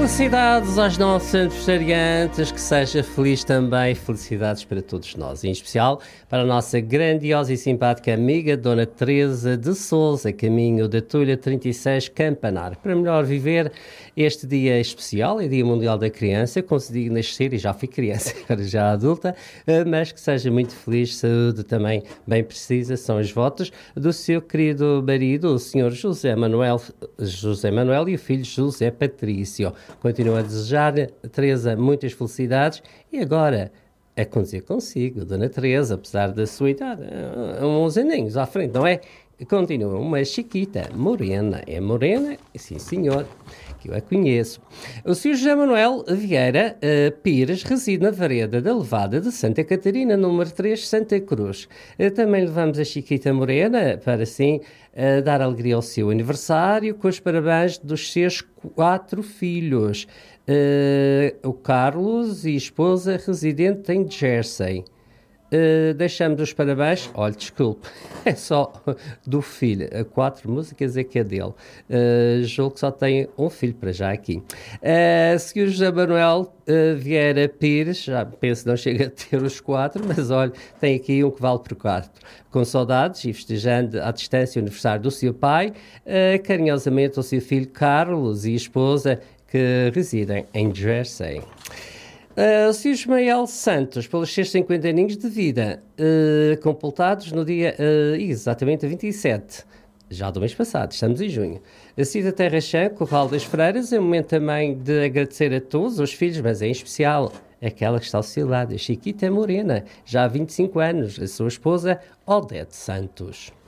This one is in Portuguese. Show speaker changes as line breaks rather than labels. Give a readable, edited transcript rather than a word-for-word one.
Felicidades aos nossos aniversariantes, que seja feliz também, felicidades para todos nós, em especial para a nossa grandiosa e simpática amiga Dona Teresa de Sousa, caminho da Tulha 36 Campanar. Para melhor viver este dia especial, é Dia Mundial da Criança, consegui nascer e já fui criança, agora já adulta, mas que seja muito feliz, saúde também bem precisa, são os votos do seu querido marido, o Sr. José Manuel e o filho José Patrício. Continuo a desejar, Teresa, muitas felicidades e agora a conduzir consigo, Dona Teresa, apesar da sua idade, uns aninhos à frente, não é? Continua uma chiquita, morena, é morena? Sim, senhor, que eu a conheço. O Sr. José Manuel Vieira Pires reside na Vareda da Levada de Santa Catarina, número 3, Santa Cruz. Também levamos a chiquita morena para, assim, dar alegria ao seu aniversário, com os parabéns dos seus 4 filhos. O Carlos e esposa residente em Jersey. Deixamos os parabéns. Olha, desculpe, é só do filho. 4 músicas é que é dele. Julgo que só tem um filho para já aqui. Sr. José Manuel Vieira Pires, já penso que não chega a ter os 4, mas olha, tem aqui um que vale por 4. Com saudades e festejando à distância o aniversário do seu pai, carinhosamente o seu filho Carlos e esposa que residem em Jersey. O Sr. Ismael Santos, pelos seus 50 aninhos de vida, completados no dia exatamente 27, já do mês passado, estamos em junho. A Cida Terra Chã, Corral das Freiras, é um momento também de agradecer a todos os filhos, mas em especial aquela que está ao seu lado, a Chiquita Morena, já há 25 anos, a sua esposa, Odete Santos.